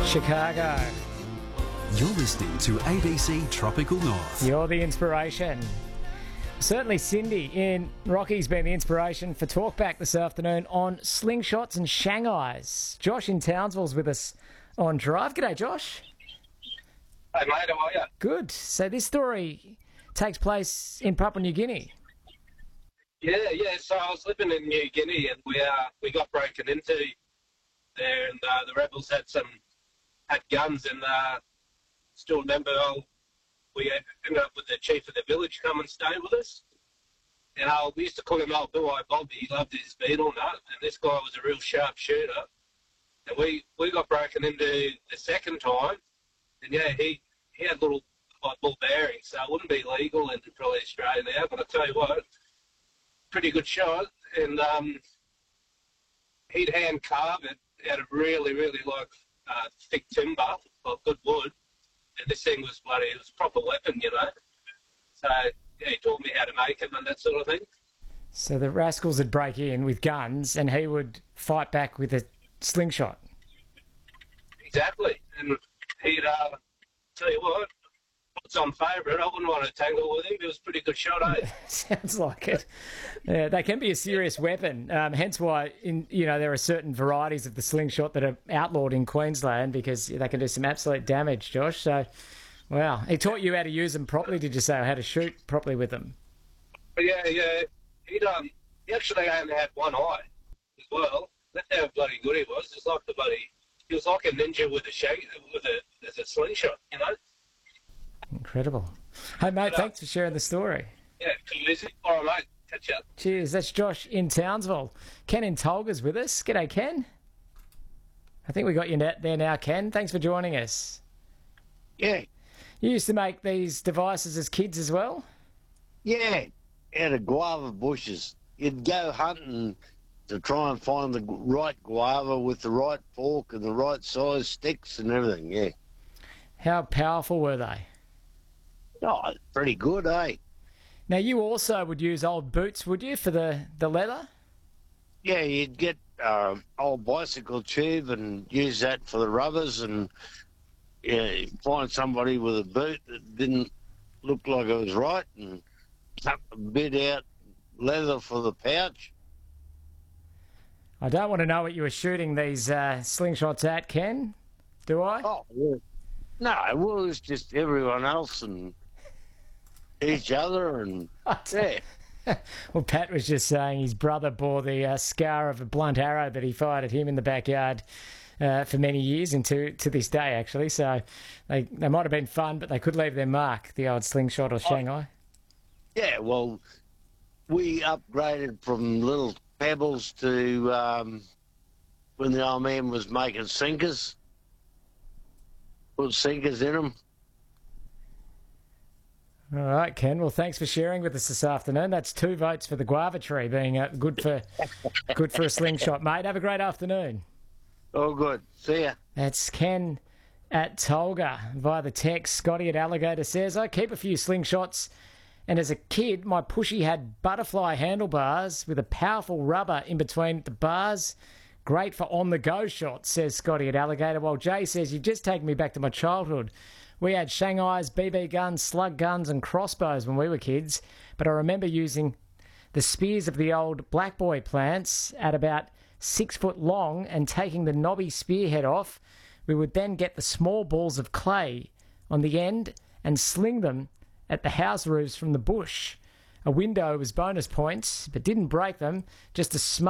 Chicago. You're listening to ABC Tropical North. You're the inspiration. Certainly Cindy in Rocky's been the inspiration for Talkback this afternoon on slingshots and Shanghais. Josh in Townsville's with us on Drive. G'day, Josh. Hey, mate, how are you? Good. So this story takes place in Papua New Guinea. Yeah. So I was living in New Guinea, and we got broken into there, and the rebels had guns, and still remember we ended up with the chief of the village come and stay with us. And we used to call him old Blue-Eye Bobby. He loved his beetle nut, and this guy was a real sharp shooter. And we got broken into the second time, and yeah, he had little ball bearings, so it wouldn't be legal in probably Australia now. But I tell you what, pretty good shot, and he'd hand carve it out of really, really thick timber, or good wood, and this thing was it was a proper weapon, you know. So yeah, he taught me how to make them and that sort of thing. So the rascals would break in with guns, and he would fight back with a slingshot. Exactly, and he'd tell you what, what's on favourite, I wouldn't want to tangle with him. He was a pretty good shot, eh? Sounds like it. Yeah, they can be a serious weapon. Hence why, there are certain varieties of the slingshot that are outlawed in Queensland because they can do some absolute damage, Josh. So, wow. He taught you how to use them properly, did you say, or how to shoot properly with them? Yeah. He actually only had one eye as well. That's how bloody good he was. He was like a ninja with a slingshot, you know. Incredible. Hey, mate, thanks for sharing the story. Yeah, too easy. All right, mate. Catch up. Cheers. That's Josh in Townsville. Ken in Tolga's with us. G'day, Ken. I think we got you there now, Ken. Thanks for joining us. Yeah. You used to make these devices as kids as well? Yeah. Out of guava bushes. You'd go hunting to try and find the right guava with the right fork and the right size sticks and everything, yeah. How powerful were they? Oh, pretty good, eh? Now, you also would use old boots, would you, for the leather? Yeah, you'd get old bicycle tube and use that for the rubbers, and you'd find somebody with a boot that didn't look like it was right and cut a bit out leather for the pouch. I don't want to know what you were shooting these slingshots at, Ken, do I? Oh, yeah. No, well, it was just everyone else and each other, and yeah. Well, Pat was just saying his brother bore the scar of a blunt arrow that he fired at him in the backyard for many years, and to this day, actually. So they might have been fun, but they could leave their mark, the old slingshot or Shanghai. Yeah, well, we upgraded from little pebbles to when the old man was making sinkers. Put sinkers in them. All right, Ken. Well, thanks for sharing with us this afternoon. That's 2 votes for the guava tree being good for a slingshot, mate. Have a great afternoon. Oh, good. See ya. That's Ken at Tolga via the text. Scotty at Alligator says, I keep a few slingshots, and as a kid, my pushy had butterfly handlebars with a powerful rubber in between the bars. Great for on-the-go shots, says Scotty at Alligator. While Jay says, you've just taken me back to my childhood. We had Shanghais, BB guns, slug guns and crossbows when we were kids, but I remember using the spears of the old black boy plants at about 6 foot long and taking the knobby spearhead off. We would then get the small balls of clay on the end and sling them at the house roofs from the bush. A window was bonus points, but didn't break them, just a smart